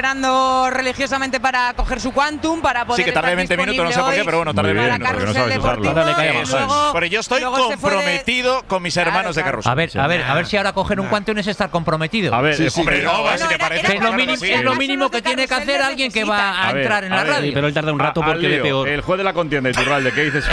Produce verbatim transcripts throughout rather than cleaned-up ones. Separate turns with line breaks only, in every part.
esperando religiosamente para coger su Quantum, para poder
Sí, que tarde veinte minutos, no sé por qué, pero bueno, tarde veinte minutos.
Para Carrusel Deportivo.
Pero yo estoy comprometido puede... con mis hermanos claro, de Carrusel.
A ver, a ver, a ver si ahora coger un Quantum es estar comprometido.
A ver,
sí, sí, hombre, no, no, si te parece.
Es lo mínimo, es lo mínimo que tiene que hacer alguien que va a entrar en la radio.
Pero él tarda un rato porque ve peor.
El juez de la contienda, Iturralde, ¿qué dices?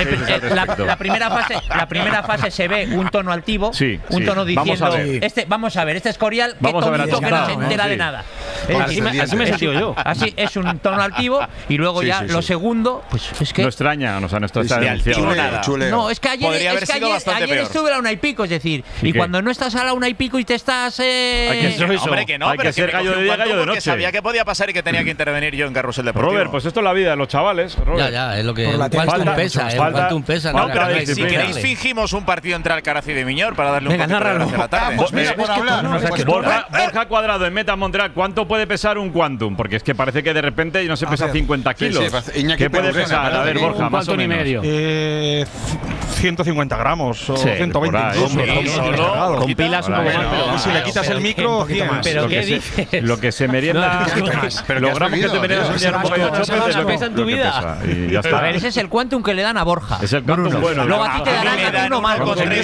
La primera fase, la primera fase se ve un tono altivo,
sí,
un
sí.
tono diciendo,
vamos a ver.
este, vamos a ver, este Escorial, que tonto que no se entera de nada.
Así me, así me he sentido yo.
Así es un tono altivo y luego
sí,
ya
sí,
lo
sí.
segundo, pues es que
no extraña, o sea, no está
sí, sí,
nada.
No, es que ayer,
Podría haber
es que
sido
ayer,
bastante
ayer
peor.
estuve a la una y pico, es decir, ¿y, y cuando no estás a la una y pico y te estás eh...
hay que ser eso.
Hombre, que no,
hay
pero
que ser gallo de día, gallo de noche.
Sabía que podía pasar y que tenía que intervenir yo en Carrusel Deportivo.
Robert, pues esto es la vida de los chavales, Robert.
Ya, ya, es lo que
el
Quantum pesa, el Quantum pesa.
Si queréis fingimos un partido entre Alcaraz y de Miñor para darle un
Venga,
poquito de gracia a la tarde.
Vamos, mira, por hablar. No,
pues Borja, Borja Cuadrado en Meta Montreal, ¿cuánto puede pesar un Quantum? Porque es que parece que de repente no se pesa ver, cincuenta kilos. Sí, sí, ¿qué puede pesar? A ver, Borja,
un
más o menos.
Y medio.
Eh, ciento cincuenta gramos o
sí,
ciento veinte incluso.
Con pilas un poco más.
Pero si le quitas el micro, cien.
¿Pero qué dices?
Lo que se merienda. Los gramos que te meriendas un día en un poco de chope es lo que
pesa en tu vida.
Y ya está.
A ver, ese es el Quantum que le dan a Borja.
Es el Quantum bueno.
Luego a ti te darán uno más.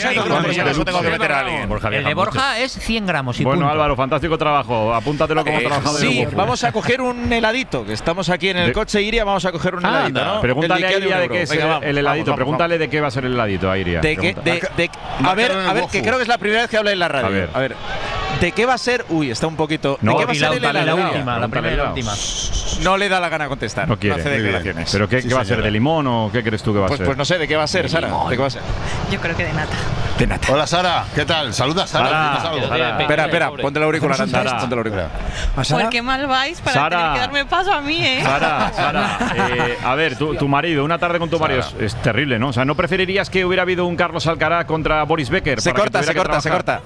Eso tengo que meter a alguien.
El de Borja es cien gramos y
bueno,
punto.
Álvaro, fantástico trabajo. Apúntatelo como trabajador.
Sí, vamos a coger un heladito, que estamos aquí en el coche Iria, vamos a coger un heladito, ¿no?
Pregúntale a Iria de qué es el heladito. Pregúntale de qué va a ser el heladito a Iria.
De qué, de, de, a ver, a ver, que creo que es la primera vez que habla en la radio.
A ver,
a ver. ¿De qué va a ser? Uy, está un poquito.
No,
¿de qué va a ser el
la,
helado?
la última, la primera y la última.
No le da la gana contestar.
No quiere.
No hace declaraciones.
¿Pero qué,
sí,
qué va a ser? ¿De limón o qué crees tú que va a
pues,
ser?
Pues no sé, ¿de qué va a ser, Sara? ¿De qué va a ser?
Yo creo que de nata.
De nata.
Hola, Sara. ¿Qué tal? Saluda, Sara.
Sara.
Sara.
Sara. Espera, espera. Ponte el auricular, anda. Ponte el auricular.
¿Por qué mal vais para
Sara.
tener que darme paso a mí, eh?
Sara, Sara. Eh, a ver, tu, tu marido, una tarde con tu marido es, es terrible, ¿no? O sea, ¿no preferirías que hubiera habido un Carlos Alcaraz contra Boris Becker?
Se corta, se corta, se corta.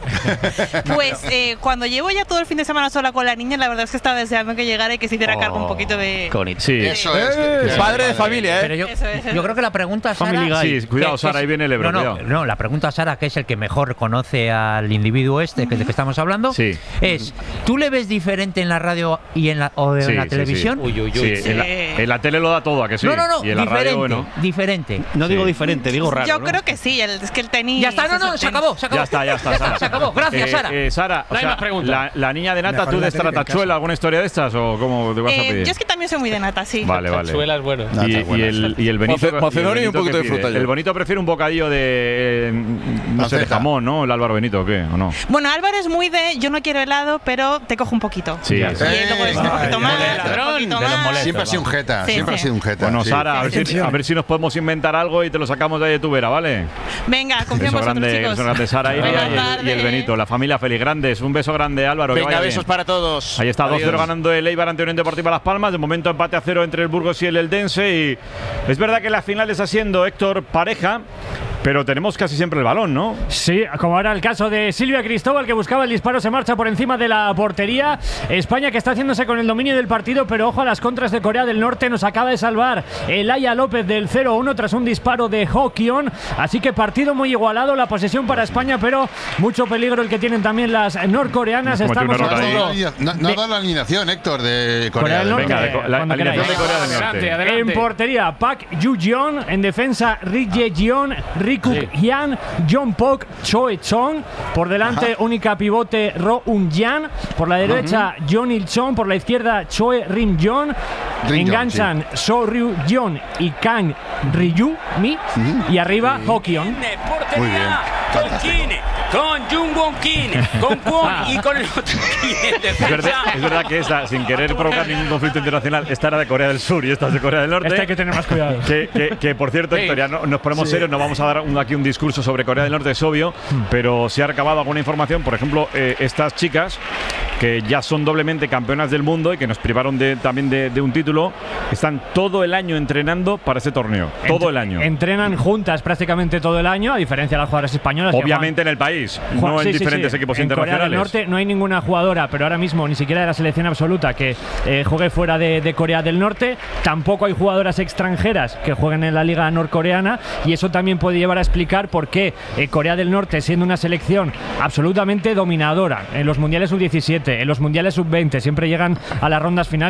Pues eh, cuando llevo ya todo el fin de semana sola con la niña, la verdad es que estaba deseando que llegara y que se hiciera cargo un poquito de…
Sí.
Eso es. Eh,
padre de familia, ¿eh?
Pero yo,
Eso es, eso
yo creo que la pregunta a Sara…
Sí, cuidado, Sara, ahí viene el Ebro,
no, no,
cuidado.
no, la pregunta a Sara, que es el que mejor conoce al individuo este que, de que estamos hablando,
sí.
es, ¿tú le ves diferente en la radio y en la, o en
sí,
la
sí,
televisión?
Sí, uy, uy, uy. Sí, sí. En, la, en la tele lo da todo, ¿a que sí?
No, no, no,
y en la
diferente,
radio, bueno.
diferente.
No digo
sí.
diferente, digo raro.
Yo
¿no?
creo que sí, el, es que el tenis…
Ya está, no, no, se acabó, se acabó.
Ya está, ya está, Sara.
Se acabó, gracias,
eh,
Sara.
Eh, Sara,
no hay
o sea,
más preguntas.
La, la niña de nata, ¿tú de Stratachuela alguna historia de estas o cómo te vas a
Eh,
pedir?
yo es que también soy muy de nata, sí.
Vale, vale.
Suela es bueno.
Y, y, el, y el Benito…
Macedonio y un poquito de
pide?
fruta.
El Bonito prefiere un bocadillo de… Eh, no sé, de jamón, ¿no? El Álvaro Benito, ¿o qué? ¿O no?
Bueno, Álvaro es muy de yo no quiero helado, pero te cojo un poquito.
Sí,
y
sí.
luego es un poquito más, un poquito más.
Siempre ha sido un jeta,
Sí,
siempre
sí.
ha sido un jeta.
Bueno,
sí.
Sara, a ver, si, a ver si nos podemos inventar algo y te lo sacamos de ahí de tu vera, ¿vale?
Venga, confío en
Beso
vosotros,
grande,
chicos.
beso grande, Sara y,
Buenas
y, el, y el
tardes.
Benito, la familia feliz. Grandes, un beso grande, Álvaro. que
Venga,
vaya
besos
bien.
para todos.
Ahí está, dos cero
Adiós.
ganando el Eibar ante Unión Deportiva Las Palmas. De momento empate a cero entre el Burgos y el Eldense. Y es verdad que la final está siendo, Héctor, pareja. Pero tenemos casi siempre el balón, ¿no?
Sí, como era el caso de Silvia Cristóbal, que buscaba el disparo, se marcha por encima de la portería. España que está haciéndose con el dominio del partido, pero ojo a las contras de Corea del Norte. Nos acaba de salvar Elaya López del cero uno tras un disparo de Hokion. Así que partido muy igualado, la posesión para España, pero mucho peligro el que tienen también las norcoreanas.
Nos cometió
Estamos
un error
hablando
ahí.
No, no ha dado la alineación, Héctor, de Corea,
Corea del
del
Norte.
Norte.
Venga, de, la,
Cuando
alineación de
queráis.
Corea del Norte.
Adelante, adelante.
En portería, Park Yu-jeon. En defensa, Ri Ye-jeon, Ri Kuk-hyan, John Pok, Choe Chong. Por delante,
Ajá.
única pivote, Ro Un-jan. Por la derecha, John Il-chong. Por la izquierda, Choe Rim-jon.
Rim-jon,
Enganchan So Ryu-jeon y Kang Ryu-mi. Y arriba, Hokion.
Muy bien.
Con Kim, con Jung Won Kim, con Kwon y con el otro Kim en
Es verdad,
defensa.
es verdad que esta, sin querer provocar ningún conflicto internacional, esta era de Corea del Sur y esta es de Corea del Norte.
Este hay que tener más cuidado.
Que, que, que, por cierto, Héctor, ya no, nos ponemos
Sí.
serios, no vamos a dar un, aquí un discurso sobre Corea del Norte, es obvio, pero se ha recabado alguna información. Por ejemplo, eh, estas chicas que ya son doblemente campeonas del mundo y que nos privaron de, también de, de un título, están todo el año entrenando para ese torneo. Todo
Ent-
el año.
Entrenan juntas prácticamente todo el año, a diferencia de las jugadoras españolas. que
Obviamente en el país,
Juan-
no en
sí, sí,
diferentes
sí.
equipos
en
internacionales.
Corea del Norte no hay ninguna jugadora, pero ahora mismo ni siquiera de la selección absoluta que eh, juegue fuera de, de Corea del Norte. Tampoco hay jugadoras extranjeras que jueguen en la liga norcoreana, y eso también puede llevar a explicar por qué eh, Corea del Norte, siendo una selección absolutamente dominadora en los mundiales sub diecisiete, en los mundiales sub veinte, siempre llegan a las rondas finales.